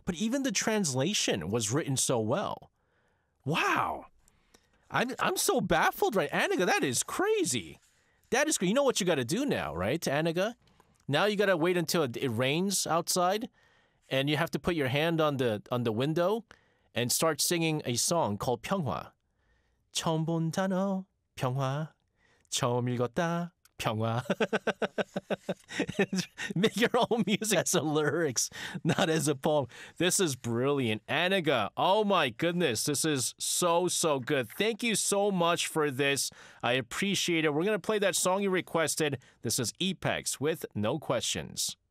but even the translation was written so well. Wow. I'm so baffled, right? Anaga, that is crazy. That is, you know what you got to do now, right, Anaga? Now you got to wait until it rains outside, and you have to put your hand on the window and start singing a song called 평화. 처음 본 단어 평화. 처음 읽었다 평화. Make your own music as a lyrics, not as a poem. This is brilliant. Anaga, oh my goodness, this is so good. Thank you so much for this. I appreciate it. We're going to play that song you requested. This is Epex with No Questions.